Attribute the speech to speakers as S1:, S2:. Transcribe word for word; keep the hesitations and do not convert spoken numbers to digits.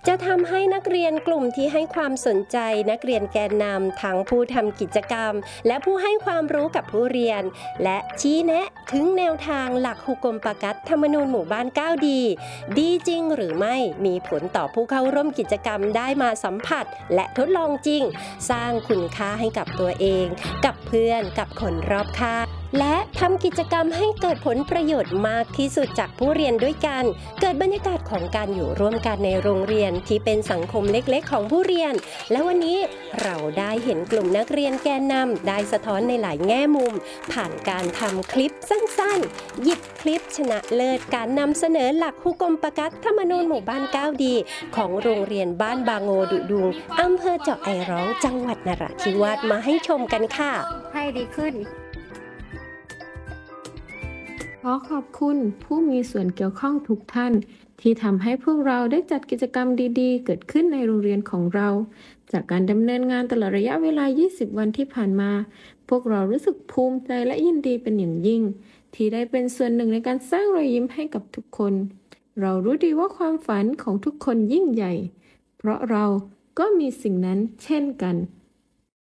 S1: จะทำให้นักเรียนกลุ่มที่ให้ความสนใจนักเรียนแกนนำทั้งผู้ทำกิจกรรมและผู้ให้ความรู้กับผู้เรียนและชี้แนะถึงแนวทางหลักฮุกมปกัตธรรมนูญหมู่บ้านก้าวดีดีจริงหรือไม่มีผลต่อผู้เข้าร่วมกิจกรรมได้มาสัมผัสและทดลองจริงสร้างคุณค่าให้กับตัวเองกับเพื่อนกับคนรอบข้างและทำกิจกรรมให้เกิดผลประโยชน์มากที่สุดจากผู้เรียนด้วยกันเกิดบรรยากาศของการอยู่ร่วมกันในโรงเรียนที่เป็นสังคมเล็กๆของผู้เรียนและวันนี้เราได้เห็นกลุ่มนักเรียนแกนนำได้สะท้อนในหลายแง่มุมผ่านการทำคลิปสั้นๆหยิบคลิปชนะเลิศการนำเสนอหลักฮุกมปกัตธรรมนูญหมู่บ้านก้าวดีของโรงเรียนบ้านบางโงดุดุงอำเภอเจาะไอร้องจังหวัดนราธิวาสมาให้ชมกันค่ะ
S2: ให้ดีขึ้นขอขอบคุณผู้มีส่วนเกี่ยวข้องทุกท่านที่ทำให้พวกเราได้จัดกิจกรรมดีๆเกิดขึ้นในโรงเรียนของเราจากการดำเนินงานตลอดระยะเวลายี่สิบวันที่ผ่านมาพวกเรารู้สึกภูมิใจและยินดีเป็นอย่างยิ่งที่ได้เป็นส่วนหนึ่งในการสร้างรอยยิ้มให้กับทุกคนเรารู้ดีว่าความฝันของทุกคนยิ่งใหญ่เพราะเราก็มีสิ่งนั้นเช่นกัน